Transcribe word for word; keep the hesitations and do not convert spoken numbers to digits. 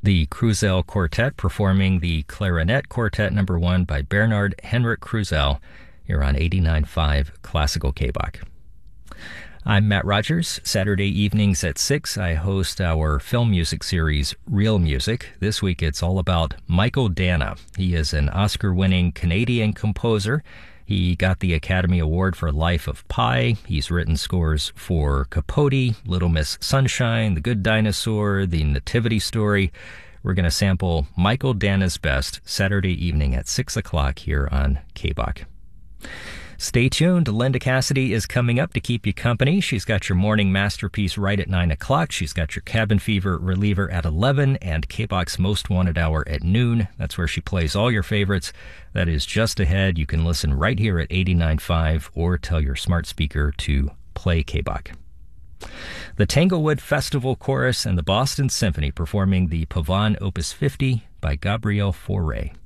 The Cruzel Quartet performing the Clarinet Quartet number one by Bernard Henrik Cruzel here on eighty-nine point five Classical K-Bach. I'm Matt Rogers. Saturday evenings at six, I host our film music series, Real Music. This week, it's all about Michael Danna. He is an Oscar-winning Canadian composer. He got the Academy Award for Life of Pi. He's written scores for Capote, Little Miss Sunshine, The Good Dinosaur, The Nativity Story. We're going to sample Michael Danna's best Saturday evening at six o'clock here on K-Bach. Stay tuned. Linda Cassidy is coming up to keep you company. She's got your morning masterpiece right at nine o'clock. She's got your cabin fever reliever at eleven and K-Bach's Most Wanted Hour at noon. That's where she plays all your favorites. That is just ahead. You can listen right here at eighty-nine point five or tell your smart speaker to play K-Bach. The Tanglewood Festival Chorus and the Boston Symphony performing the Pavane Opus fifty by Gabriel Fauré.